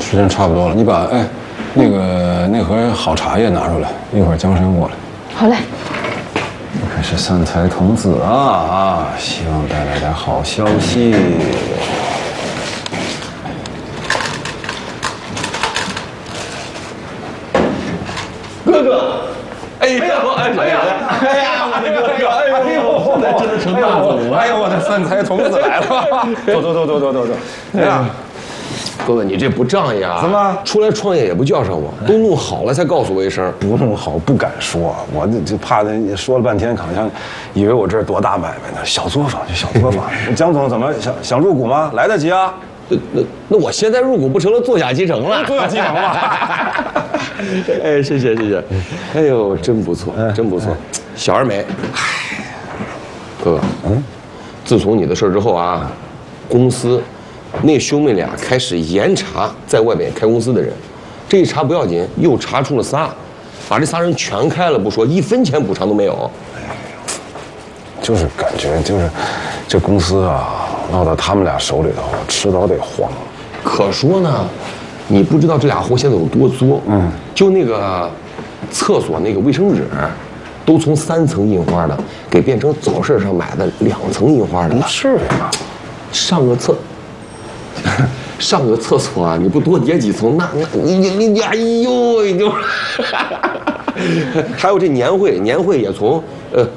时间差不多了，你把那盒好茶叶拿出来，一会儿江山过来。 好嘞。 你可是三才童子啊！希望带来点好消息。 哥哥，哎呀，我的哥哥，哎呦，现在真的成大总了！ 哎呦，我的三才童子来了！走！哎呀， 哥哥，你这不仗义啊！ 怎么出来创业也不叫上我？都弄好了才告诉我一声。 不弄好不敢说，我这怕他说了半天，好像以为我这儿多大买卖呢。小作坊就小作坊。江总怎么想入股吗？来得及啊！ 那我现在入股不成了作假继承了？ 作假继承了。 哎，谢谢。哎呦，真不错，真不错，小而美。哥哥，自从你的事儿之后啊，公司那兄妹俩开始严查在外面开公司的人，这一查不要紧，又查出了仨，把这仨人全开了不说，1分钱补偿都没有。 就是感觉这公司啊，落到他们俩手里头，迟早得黄。 可说呢，你不知道这俩货现在有多作。就那个厕所那个卫生纸，都从3层印花的给变成早市上买的2层印花的了。 不至于吧？ 上个厕所啊，你不多叠几层，那你哎呦，就还有这年会也从